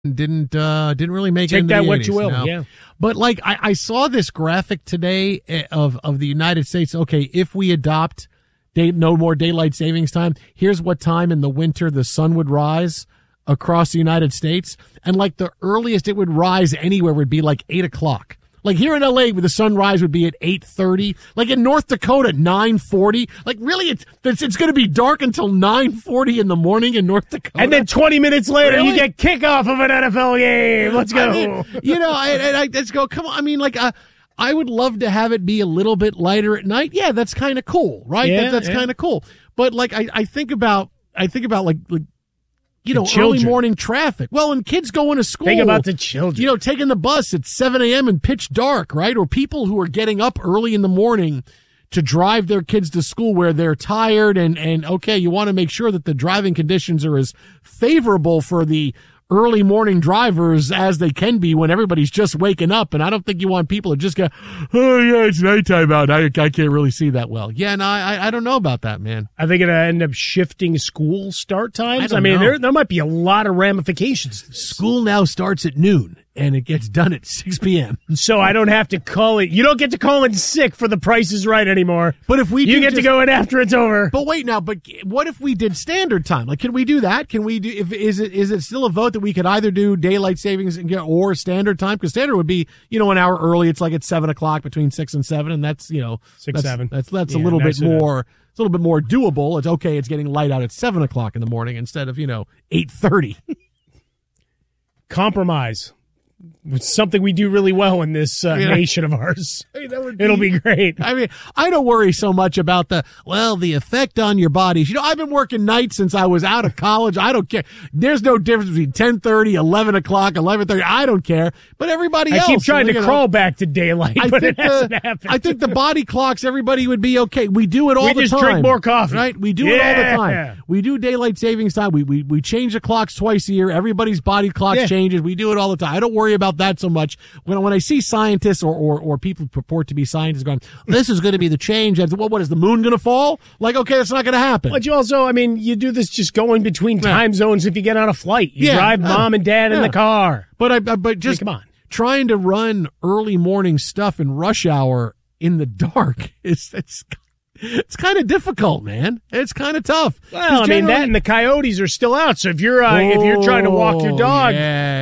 didn't really make it Take into that the what 80s, you will, no. yeah. But like I saw this graphic today of the United States. Okay, if we adopt no more daylight savings time, here's what time in the winter the sun would rise across the United States, and like the earliest it would rise anywhere would be like 8 o'clock. Like here in LA, where the sunrise would be at 8:30. Like in North Dakota, 9:40. Like really, it's going to be dark until 9:40 in the morning in North Dakota. And then 20 minutes later, Really? you get kickoff of an NFL game. Let's go. I mean, I just go, come on. I mean, like, I would love to have it be a little bit lighter at night. Yeah, that's kind of cool, right? Yeah, That's kind of cool. But like, I think about like early children. morning traffic. Well, and kids going to school. Think about the children. Taking the bus at 7 a.m. and pitch dark, right? Or people who are getting up early in the morning to drive their kids to school where they're tired and okay, you want to make sure that the driving conditions are as favorable for the early morning drivers as they can be when everybody's just waking up. And I don't think you want people to just go, oh yeah, it's nighttime out. I can't really see that well. Yeah, no, I don't know about that, man. Are they going to end up shifting school start times? I don't know. There might be a lot of ramifications to this. School now starts at noon and it gets done at 6 p.m. So I don't have to call it. You don't get to call in sick for The Price is Right anymore. But if we you get to go in after it's over. But wait now, but what if we did standard time? Like, can we do that? Can we do, is it still a vote that we could either do daylight savings or standard time? Because standard would be, an hour early. It's like at 7 o'clock, between 6 and 7. And that's, 6, 7. That's a little bit more, it's a little bit more doable. It's okay. It's getting light out at 7 o'clock in the morning instead of, 8:30. Compromise. It's something we do really well in this nation of ours. It'll be great. I mean, I don't worry so much about the effect on your bodies. I've been working nights since I was out of college. I don't care. There's no difference between 10:30, 11 o'clock, 11:30. I don't care. But everybody else. I keep trying to crawl back to daylight, but it hasn't happened. I think the body clocks, everybody would be okay. We do it all the time. We just drink more coffee. Right? We do it all the time. We do daylight savings time. We change the clocks twice a year. Everybody's body clock changes. We do it all the time. I don't worry about that so much. When I see scientists or people purport to be scientists going, this is going to be the change. What is the moon going to fall? Like, okay, that's not going to happen. But you also, you do this just going between time zones if you get on a flight. You drive mom and dad in the car. But just come on. Trying to run early morning stuff in rush hour in the dark it's kind of difficult, man. It's kind of tough. Well, that and the coyotes are still out. So if you're trying to walk your dog,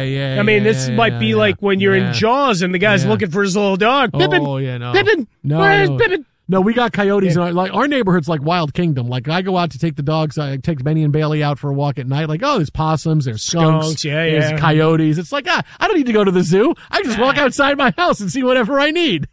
this might be like when you're in Jaws and the guy's looking for his little dog. Pippin, Pippin, where's Pippin? No, we got coyotes in our neighborhood's like Wild Kingdom. Like I go out to take the dogs, I take Benny and Bailey out for a walk at night. Like, there's possums, there's skunks, there's coyotes. It's like, I don't need to go to the zoo. I just walk outside my house and see whatever I need.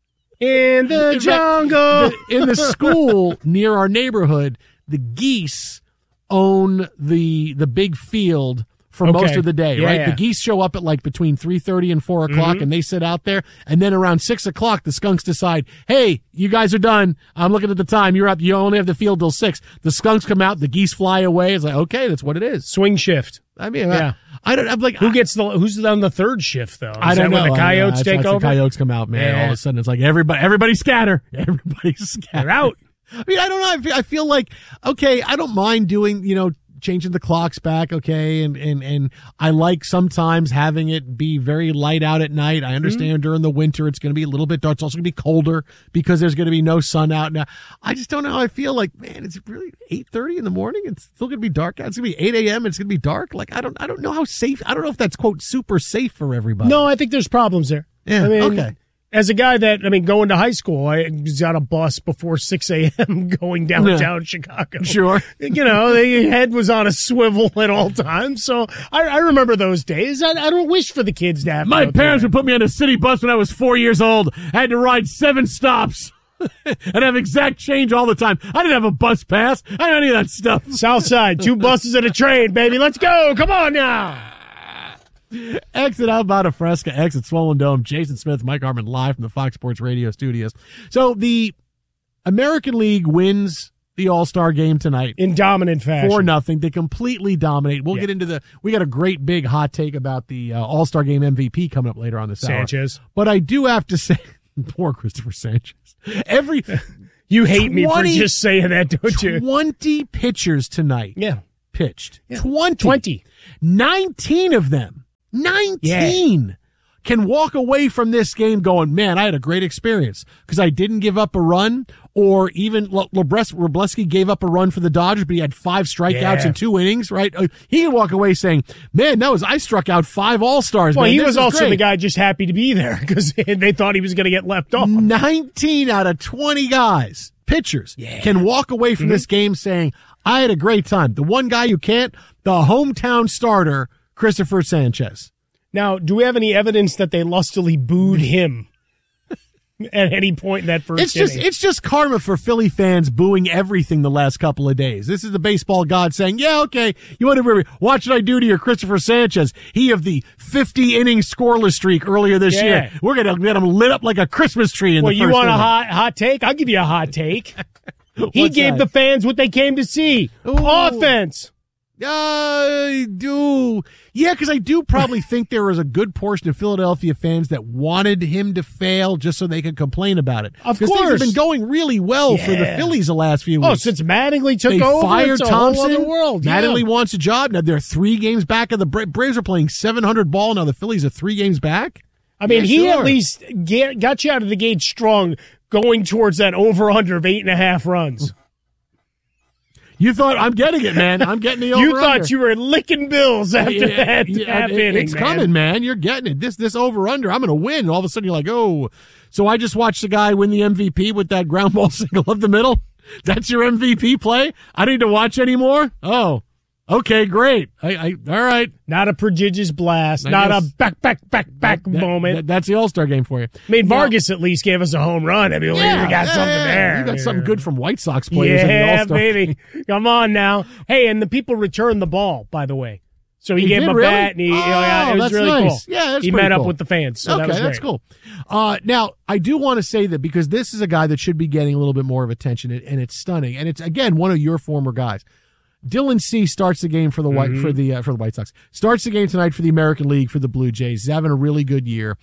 In the jungle. In the school near our neighborhood, the geese own the big field for most of the day, right? The geese show up at between 3:30 and 4 o'clock, and they sit out there. And then around 6 o'clock, the skunks decide, hey, you guys are done. I'm looking at the time. You're up. You only have the field till 6. The skunks come out. The geese fly away. It's like, okay, that's what it is. Swing shift. I mean, I don't. I'm like, who's on the third shift though? I don't know. When the coyotes take over. The coyotes come out, man. All of a sudden, it's like everybody scatter. Everybody scatter. They're out. I mean, I don't know. I feel like, okay, I don't mind doing, changing the clocks back, okay, and I like sometimes having it be very light out at night. I understand during the winter it's going to be a little bit dark. It's also going to be colder because there's going to be no sun out. Now, I just don't know how I feel like, man, it's really 8:30 in the morning. It's still going to be dark out. It's going to be 8 a.m. It's going to be dark. Like, I don't know how safe. I don't know if that's, quote, super safe for everybody. No, I think there's problems there. Yeah, okay. As a guy that, going to high school, I was on a bus before 6 a.m. going downtown Chicago. Sure. The head was on a swivel at all times. So I remember those days. I don't wish for the kids to have. My parents would put me on a city bus when I was 4 years old. I had to ride 7 stops and have exact change all the time. I didn't have a bus pass. I didn't have any of that stuff. South Side, 2 buses and a train, baby. Let's go. Come on now. Exit Alvada Fresca, exit Swollen Dome. Jason Smith, Mike Harmon, live from the Fox Sports Radio studios. So the American League wins the All-Star game tonight in dominant fashion, 4-0. They completely dominate. We'll get into we got a great big hot take about the All-Star game MVP coming up later on this hour. Sanchez, but I do have to say, poor Christopher Sanchez. You hate me for just saying that, don't you? 20 pitchers tonight. Yeah, pitched. Yeah. 20. 19 of them 19 can walk away from this game going, man, I had a great experience because I didn't give up a run, or even Wrobleski gave up a run for the Dodgers, but he had 5 strikeouts in 2 innings, right? He can walk away saying, man, I struck out 5 All-Stars. Well, man, he was also great. the guy just happy to be there because they thought he was going to get left off. 19 out of 20 guys, pitchers, can walk away from this game saying, I had a great time. The one guy who can't, the hometown starter, Christopher Sanchez. Now, do we have any evidence that they lustily booed him at any point in that first inning? It's just karma for Philly fans booing everything the last couple of days. This is the baseball god saying, yeah, okay, you want to watch what I do to your Christopher Sanchez. He of the 50-inning scoreless streak earlier this year. We're going to get him lit up like a Christmas tree in the first inning. You want a hot take? I'll give you a hot take. He gave the fans what they came to see. Offense. I do. Yeah, because I do probably think there was a good portion of Philadelphia fans that wanted him to fail just so they could complain about it. Of course. Because things have been going really well for the Phillies the last few weeks. Oh, since Mattingly took they over, fired it's Thompson. A whole other world. Mattingly wants a job. Now they're 3 games back of the Braves are playing 700 ball. Now the Phillies are 3 games back. I mean, he at least got you out of the gate strong going towards that over-under of 8.5 runs. You thought, I'm getting it, man. I'm getting the over. You thought you were licking bills after that half inning. It's coming, man. You're getting it. This over under, I'm going to win. And all of a sudden you're like, oh. So I just watched the guy win the MVP with that ground ball single up the middle. That's your MVP play? I don't need to watch anymore? Oh. Okay, great. All right. Not a prodigious blast. Not a back moment. That's the All-Star game for you. I mean, Vargas at least gave us a home run. I mean, we got something there. You got something good from White Sox players in the All-Star. Yeah, baby. Come on now. Hey, and the people returned the ball, by the way. So he gave him a bat, and it was really nice. cool. Yeah, he met up with the fans, so that was great. That's cool. Now, I do want to say that because this is a guy that should be getting a little bit more of attention, and it's stunning. And it's, again, one of your former guys. Dylan C starts the game for the White Sox. Starts the game tonight for the American League for the Blue Jays. He's having a really good year.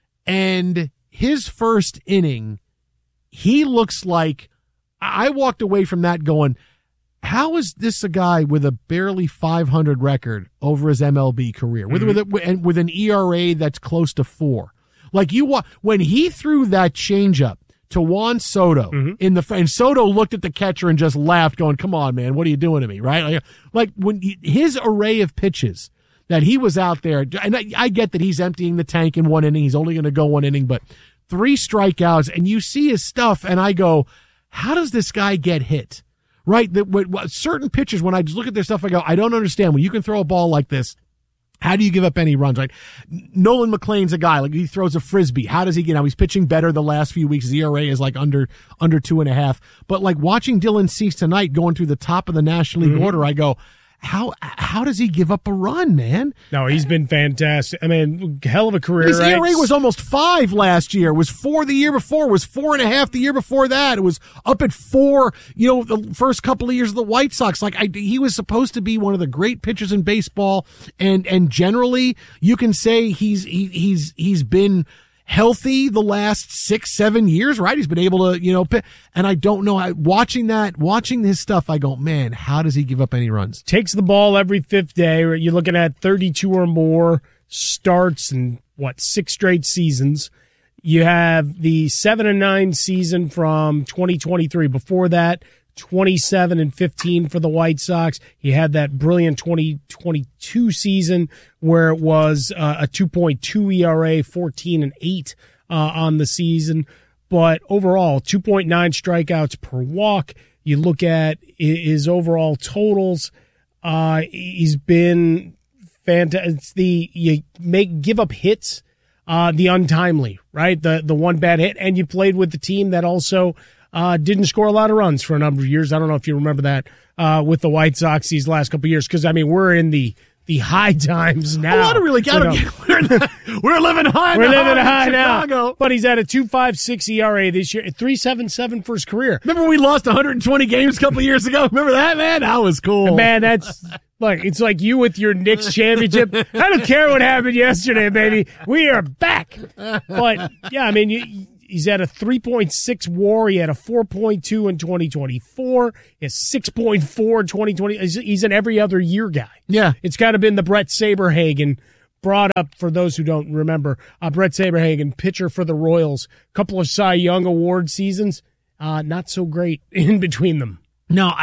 And his first inning, he looks like I walked away from that going, how is this a guy with a barely 500 record over his MLB career with an ERA that's close to 4? Like when he threw that changeup to Juan Soto and Soto looked at the catcher and just laughed, going, "Come on, man, what are you doing to me?" Right? Like when his array of pitches that he was out there, and I get that he's emptying the tank in 1 inning. He's only going to go 1 inning, but 3 strikeouts, and you see his stuff, and I go, "How does this guy get hit?" Right? Certain pitchers, when I just look at their stuff, I go, "I don't understand. When you can throw a ball like this, how do you give up any runs?" Right? Nolan McLean's a guy, like he throws a frisbee. How does he get out? He's pitching better the last few weeks. His ERA is like under 2.5. But like watching Dylan Cease tonight going through the top of the National League order, I go, how does he give up a run, man? No, he's been fantastic. I mean, hell of a career. His ERA was almost 5 last year. It was 4 the year before. It was 4.5 the year before that. It was up at 4, the first couple of years of the White Sox. Like he was supposed to be one of the great pitchers in baseball, and generally you can say he's been healthy the last 6-7 years, right? He's been able to, and I don't know, watching his stuff, I go, man, how does he give up any runs? Takes the ball every 5th day. You're looking at 32 or more starts in 6 straight seasons. You have the 7-9 season from 2023. Before that, 27-15 for the White Sox. He had that brilliant 2022 season where it was a 2.2 ERA, 14-8 on the season. But overall, 2.9 strikeouts per walk. You look at his overall totals. He's been fantastic. Give up hits, the untimely, right? The one bad hit, and you played with the team that also didn't score a lot of runs for a number of years. I don't know if you remember that with the White Sox these last couple of years, because, I mean, we're in the high times now. I don't really count. We're living high now. We're living high now. But he's at a 2.56 ERA this year, 3.77 for his career. Remember we lost 120 games a couple of years ago? Remember that, man? That was cool. Man, that's... Look, it's like you with your Knicks championship. I don't care what happened yesterday, baby. We are back. But, yeah, I mean, he's at a 3.6 WAR. He had a 4.2 in 2024. He has 6.4 in 2020. He's an every other year guy. Yeah. It's kind of been the Brett Saberhagen brought up, for those who don't remember, Brett Saberhagen, pitcher for the Royals, couple of Cy Young Award seasons, not so great in between them. No,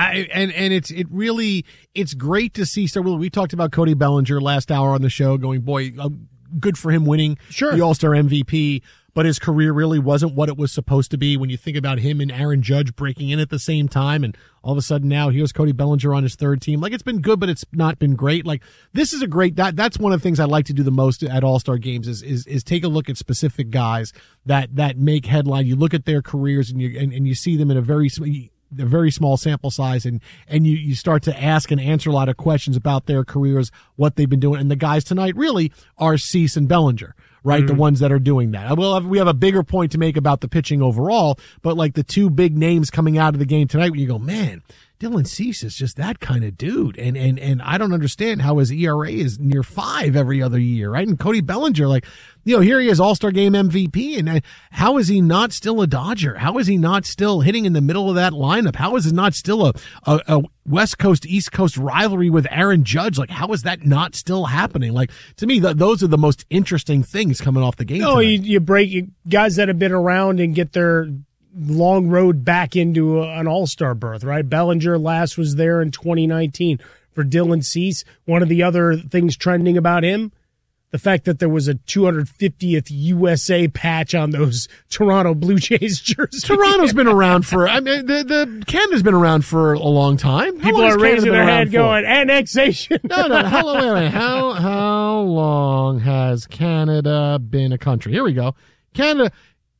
it's great to see. So we talked about Cody Bellinger last hour on the show, going, boy, good for him winning the All-Star MVP, but his career really wasn't what it was supposed to be when you think about him and Aaron Judge breaking in at the same time, and all of a sudden now here's Cody Bellinger on his third team. Like, it's been good, but it's not been great. Like, this is a great, that's one of the things I like to do the most at All-Star games is take a look at specific guys that make headline. You look at their careers and you see them in a very small sample size, and you start to ask and answer a lot of questions about their careers, what they've been doing. And the guys tonight really are Cease and Bellinger, right? Mm-hmm. The ones that are doing that. We have a bigger point to make about the pitching overall, but like the two big names coming out of the game tonight, when you go, man, Dylan Cease is just that kind of dude. And I don't understand how his ERA is near 5 every other year, right? And Cody Bellinger, like, here he is, All-Star Game MVP, and how is he not still a Dodger? How is he not still hitting in the middle of that lineup? How is it not still a West Coast, East Coast rivalry with Aaron Judge? Like, how is that not still happening? Like, to me, those are the most interesting things coming off the game tonight. You break guys that have been around and get their long road back into an all-star berth, right? Bellinger last was there in 2019. For Dylan Cease, one of the other things trending about him, the fact that there was a 250th USA patch on those Toronto Blue Jays jerseys. Toronto's been around for, the Canada's been around for a long time. People are raising their head going, annexation. No. How long has Canada been a country? Here we go. Canada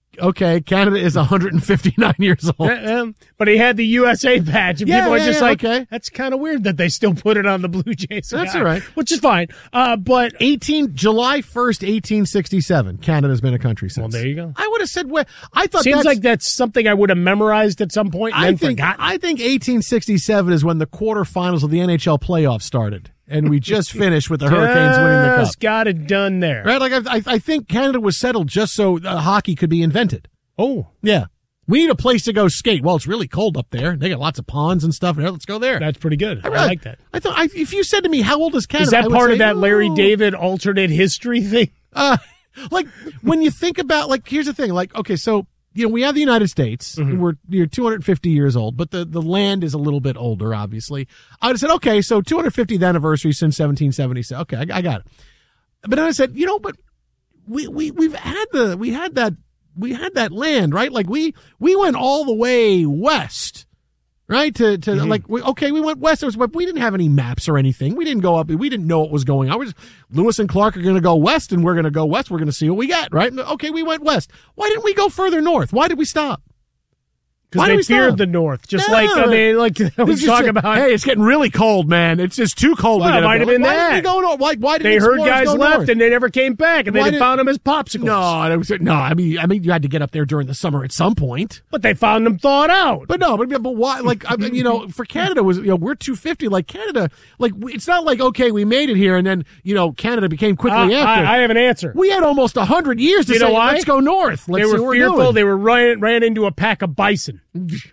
is 159 years old. But he had the USA patch, and people are just that's kind of weird that they still put it on the Blue Jays. That's all right. Which is fine. But July 1st, 1867, Canada's been a country since. Well, there you go. I would have said, I thought seems like that's something I would have memorized at some point and then forgotten. I think 1867 is when the quarterfinals of the NHL playoffs started. And we just finished with the Hurricanes winning the cup. Just got it done there. Right? Like, I think Canada was settled just so hockey could be invented. Oh. Yeah. We need a place to go skate. Well, it's really cold up there. They got lots of ponds and stuff. Let's go there. That's pretty good. I like that. I thought if you said to me, how old is Canada? Is that part of that Larry David alternate history thing? Like, when you think about, like, here's the thing. Like, okay, so, we have the United States. Mm-hmm. We're 250 years old, but the land is a little bit older, obviously. I would have said, okay, so 250th anniversary since 1776. Okay, I got it. But then I said, but we had that land, right? Like we went all the way west, right? Mm-hmm. We went west, but we didn't have any maps or anything. We didn't go up. We didn't know what was going on. Lewis and Clark are going to go west, and we're going to go west. We're going to see what we get, right? Okay, we went west. Why didn't we go further north? Why did we stop? Because they feared the north, just like I was talking about. Hey, it's getting really cold, man. It's just too cold. Well, it might have been that. Why did they heard guys left north? and they never came back, and they found them as popsicles? No. I mean, you had to get up there during the summer at some point. But they found them thawed out. But why? Like, for Canada we're 250. Like Canada, like it's not like we made it here and then Canada became quickly after. I have an answer. We had almost 100 years to say let's go north. They were fearful. They ran into a pack of bison.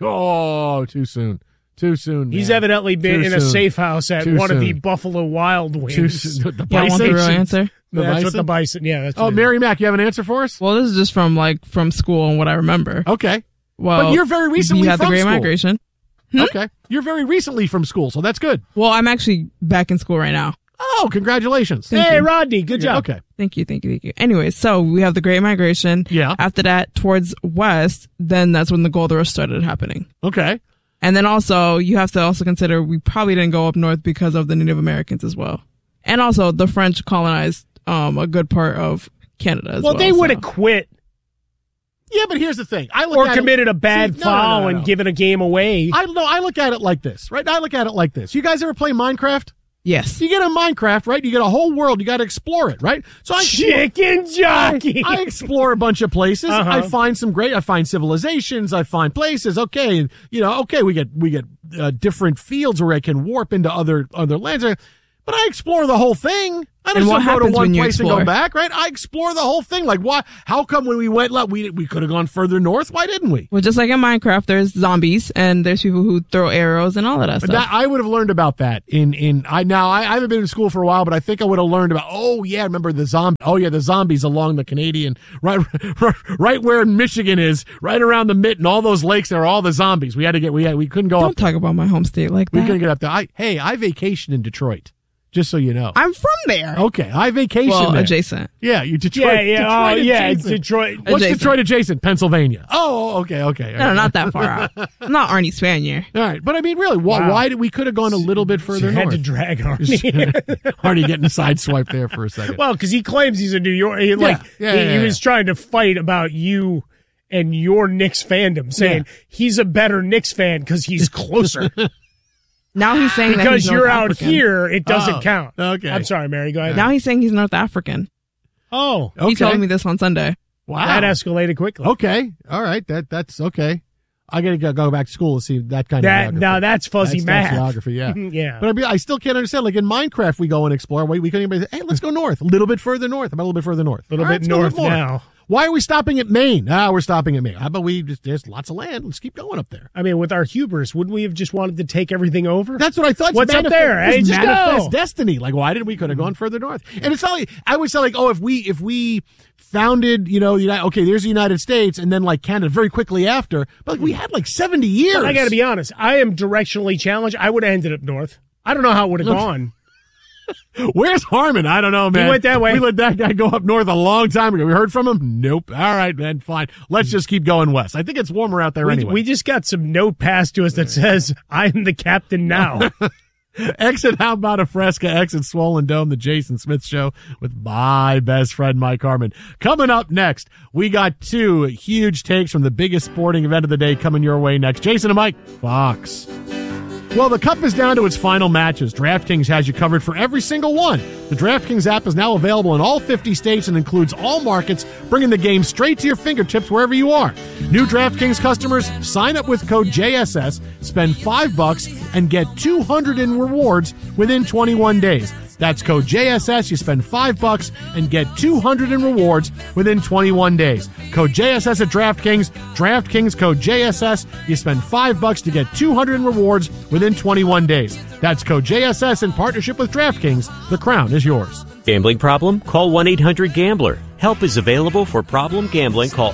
Oh, too soon. Man. He's evidently been in a safe house at one of the Buffalo Wild Wings. The bison? Want the real answer? That's what the bison. Yeah. That's Mary Mac, you have an answer for us? Well, this is just from school and what I remember. Okay. Well, but you're very recently you had from the Great school. Migration. Okay. You're very recently from school, so that's good. Well, I'm actually back in school right now. Oh, congratulations. Hey, Rodney, good job. Okay. Thank you. Anyway, so we have the Great Migration. Yeah. After that, towards west, then that's when the gold rush started happening. Okay. And then also, you have to also consider we probably didn't go up north because of the Native Americans as well. And also, the French colonized a good part of Canada as well. Well, they would have quit. Yeah, but here's the thing. Committed a bad foul and given a game away. I look at it like this, right? I look at it like this. You guys ever play Minecraft? Yes. You get a Minecraft, right? You get a whole world. You got to explore it, right? So Chicken jockey. I explore a bunch of places. Uh-huh. I find I find civilizations. I find places. Okay. And, we get different fields where I can warp into other lands. But I explore the whole thing. I don't just go to one place and go back, right? I explore the whole thing. Like, why? How come when we went, we could have gone further north? Why didn't we? Well, just like in Minecraft, there's zombies and there's people who throw arrows and all of that stuff. I would have learned about that I haven't been in school for a while, but I think I would have learned about. Oh yeah, remember the the zombies along the Canadian right where Michigan is, right around the Mitten, all those lakes there are all the zombies. We couldn't go. Don't talk about my home state like that. We couldn't get up there. I vacation in Detroit. Just so you know. I'm from there. Okay. I vacation there. Adjacent. Yeah, you Detroit. Detroit. What's Detroit adjacent? Pennsylvania. Oh, okay. No, not that far out. I'm not Arnie Spanier. All right. But I mean, really, why did we could have gone a little bit further north? Had to drag Arnie. Arnie getting sideswiped there for a second. Well, because he claims he's a New York. He was trying to fight about you and your Knicks fandom, saying he's a better Knicks fan because he's closer. Now he's saying because that he's you're North out African. Here, it doesn't count. Okay. I'm sorry, Mary. Go ahead. Now he's saying he's North African. Oh, okay. He told me this on Sunday. Wow, that escalated quickly. Okay, all right, that's okay. I got to go back to school to see that kind of geography. Now that's fuzzy math. That's geography, yeah. Yeah. But I still can't understand. Like in Minecraft, we go and explore. We couldn't even say, hey, let's go north, a little bit further north. About a little bit further north. A little bit north now. Why are we stopping at Maine? We're stopping at Maine. How about there's lots of land. Let's keep going up there. I mean, with our hubris, wouldn't we have just wanted to take everything over? That's what I thought. What's up there? Hey, just manifest destiny. Like, why didn't we could have gone further north? And it's not like, I would say like, if we founded, there's the United States and then like Canada very quickly after, but like we had like 70 years. But I got to be honest. I am directionally challenged. I would have ended up north. I don't know how it would have gone. Where's Harmon? I don't know, man. He went that way. We let that guy go up north a long time ago. We heard from him? Nope. All right, man, fine. Let's just keep going west. I think it's warmer out there anyway. We just got some note passed to us that says, I'm the captain now. Exit How About a Fresca, exit Swollen Dome, the Jason Smith Show with my best friend, Mike Harmon. Coming up next, we got two huge takes from the biggest sporting event of the day coming your way next. Jason and Mike, Fox. Well, the Cup is down to its final matches. DraftKings has you covered for every single one. The DraftKings app is now available in all 50 states and includes all markets, bringing the game straight to your fingertips wherever you are. New DraftKings customers, sign up with code JSS, spend $5, and get $200 in rewards within 21 days. That's code JSS. You spend $5 and get $200 in rewards within 21 days. Code JSS at DraftKings. DraftKings code JSS. You spend $5 to get $200 in rewards within 21 days. That's code JSS in partnership with DraftKings. The crown is yours. Gambling problem? Call 1-800-GAMBLER. Help is available for problem gambling. Call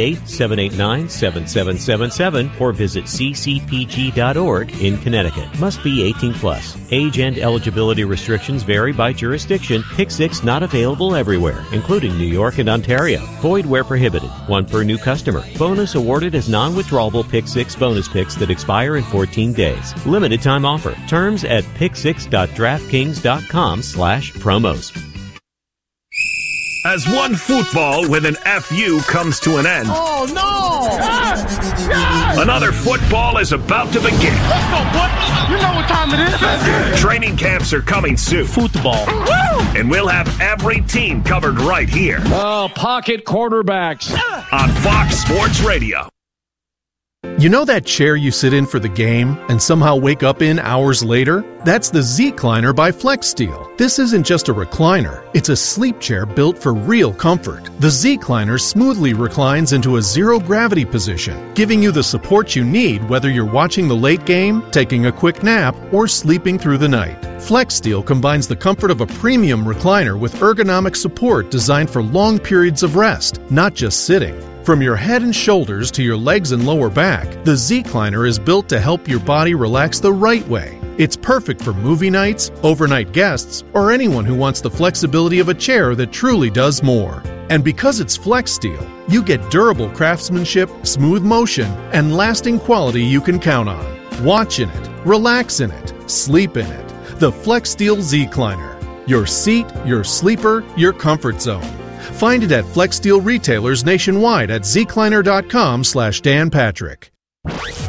888-789-7777 or visit ccpg.org in Connecticut. Must be 18 plus. Age and eligibility restrictions vary by jurisdiction. Pick 6 not available everywhere, including New York and Ontario. Void where prohibited. 1 per new customer. Bonus awarded as non-withdrawable Pick 6 bonus picks that expire in 14 days. Limited time offer. Terms at pick6.draftkings.com/promos. As one football with an FU comes to an end. Oh, no! Another football is about to begin. Let's go, boy! You know what time it is. Training camps are coming soon. Football. Woo! And we'll have every team covered right here. Oh, pocket quarterbacks. On Fox Sports Radio. You know that chair you sit in for the game and somehow wake up in hours later? That's the Z-Cliner by FlexSteel. This isn't just a recliner, it's a sleep chair built for real comfort. The Z-Cliner smoothly reclines into a zero-gravity position, giving you the support you need whether you're watching the late game, taking a quick nap, or sleeping through the night. FlexSteel combines the comfort of a premium recliner with ergonomic support designed for long periods of rest, not just sitting. From your head and shoulders to your legs and lower back, the Z-Cliner is built to help your body relax the right way. It's perfect for movie nights, overnight guests, or anyone who wants the flexibility of a chair that truly does more. And because it's FlexSteel, you get durable craftsmanship, smooth motion, and lasting quality you can count on. Watch in it, relax in it, sleep in it. The FlexSteel Z-Cliner. Your seat, your sleeper, your comfort zone. Find it at FlexSteel retailers nationwide at zcliner.com/Dan Patrick.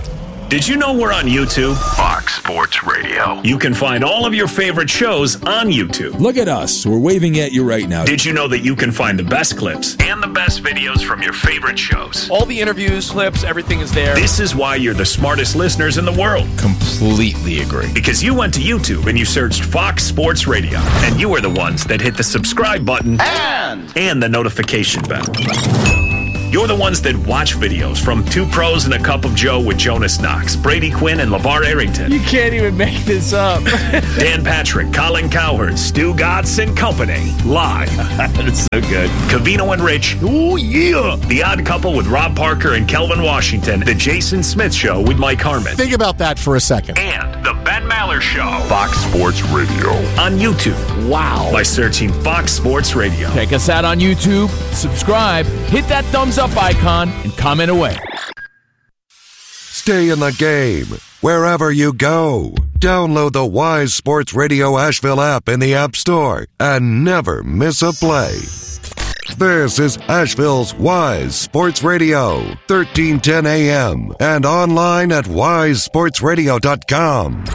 Did you know we're on YouTube? Fox Sports Radio. You can find all of your favorite shows on YouTube. Look at us. We're waving at you right now. Did you know that you can find the best clips and the best videos from your favorite shows? All the interviews, clips, everything is there. This is why you're the smartest listeners in the world. Completely agree. Because you went to YouTube and you searched Fox Sports Radio. And you were the ones that hit the subscribe button and the notification bell. You're the ones that watch videos from Two Pros and a Cup of Joe with Jonas Knox, Brady Quinn, and LeVar Arrington. You can't even make this up. Dan Patrick, Colin Cowherd, Stu Gatz and Company. Live. That's so good. Covino and Rich. Oh, yeah. The Odd Couple with Rob Parker and Kelvin Washington. The Jason Smith Show with Mike Harmon. Think about that for a second. And The Ben Maller Show. Fox Sports Radio. On YouTube. Wow. By searching Fox Sports Radio. Check us out on YouTube. Subscribe. Hit that thumbs up icon and comment away. Stay in the game wherever you go. Download the Wise Sports Radio Asheville app in the App Store and never miss a play. This is Asheville's Wise Sports Radio, 1310 AM, and online at wisesportsradio.com.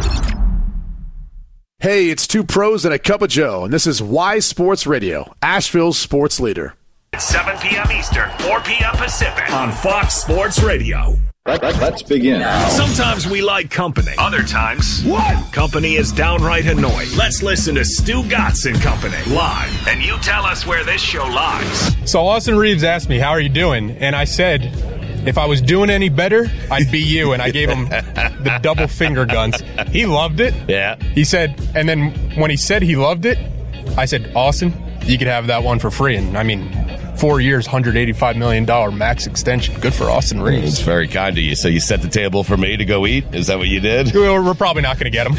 Hey, it's Two Pros and a Cup of Joe, and this is Wise Sports Radio, Asheville's sports leader. 7 p.m. Eastern, 4 p.m. Pacific on Fox Sports Radio. Let's begin. Sometimes we like company. Other times, company is downright annoying. Let's listen to Stu Gatz and Company live, and you tell us where this show lies. So Austin Reeves asked me, how are you doing? And I said, if I was doing any better, I'd be you. And I gave him the double finger guns. He loved it. Yeah. He said, and then when he said he loved it, I said, Austin, you could have that one for free. And I mean, 4 years, $185 million max extension. Good for Austin Reeves. It's very kind of you. So you set the table for me to go eat? Is that what you did? We're probably not going to get him.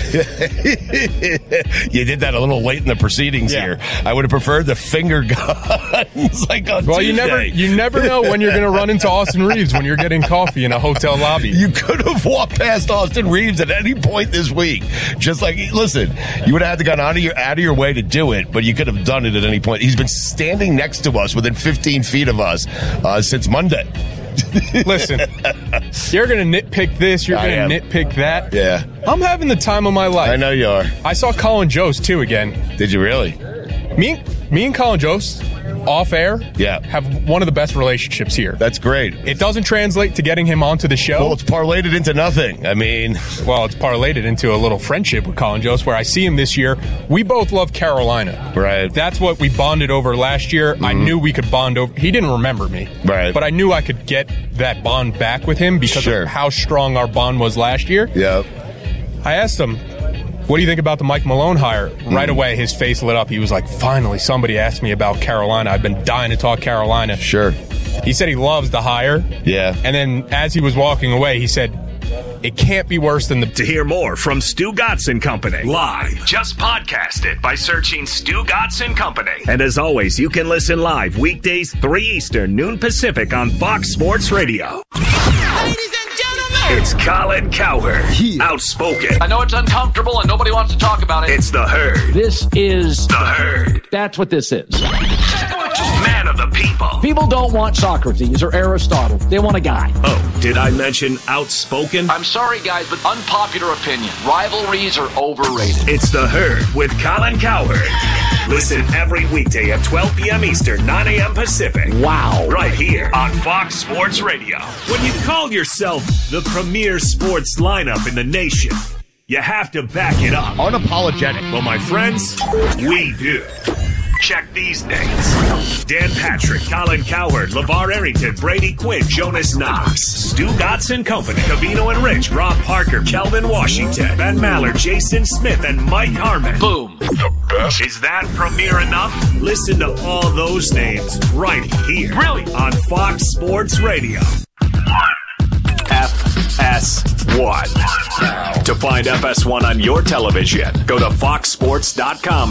You did that a little late in the proceedings here. I would have preferred the finger guns like on Tuesday. You never know when you're going to run into Austin Reeves when you're getting coffee in a hotel lobby. You could have walked past Austin Reeves at any point this week. Just like, listen, you would have had to go out of your way to do it, but you could have done it at any point. He's been standing next to us within 15 feet of us since Monday. Listen, you're going to nitpick this, you're going to nitpick that. Yeah. I'm having the time of my life. I know you are. I saw Colin Jost, too, again. Did you really? Me and Colin Jost, off air, have one of the best relationships here. That's great. It doesn't translate to getting him onto the show. Well, it's parlayed into nothing. I mean... Well, it's parlayed into a little friendship with Colin Jost, where I see him this year. We both love Carolina. Right. That's what we bonded over last year. Mm-hmm. I knew we could bond over... He didn't remember me. Right. But I knew I could get that bond back with him because of how strong our bond was last year. Yep. I asked him, what do you think about the Mike Malone hire? Right away, his face lit up. He was like, finally, somebody asked me about Carolina. I've been dying to talk Carolina. Sure. He said he loves the hire. Yeah. And then as he was walking away, he said, it can't be worse than the... To hear more from Stu Gatz and Company live, just podcast it by searching Stu Gatz and Company. And as always, you can listen live weekdays 3 Eastern, noon Pacific on Fox Sports Radio. Ladies and gentlemen, it's Colin Cowherd, outspoken. I know it's uncomfortable and nobody wants to talk about it. It's the Herd. This is the Herd. That's what this is. Man of the people. People don't want Socrates or Aristotle. They want a guy. Oh, did I mention outspoken? I'm sorry, guys, but unpopular opinion. Rivalries are overrated. It's the Herd with Colin Cowherd. Listen every weekday at 12 p.m. Eastern, 9 a.m. Pacific. Wow. Right here on Fox Sports Radio. When you call yourself the premier sports lineup in the nation, you have to back it up. Unapologetic. Well, my friends, we do. Check these names. Dan Patrick, Colin Cowherd, LeVar Arrington, Brady Quinn, Jonas Knox, Stu Gatz and Company, Covino and Rich, Rob Parker, Kelvin Washington, Ben Maller, Jason Smith, and Mike Harmon. Boom. The best. Is that premiere enough? Listen to all those names right here. Really? On Fox Sports Radio. FS1. To find FS1 on your television, go to foxsports.com.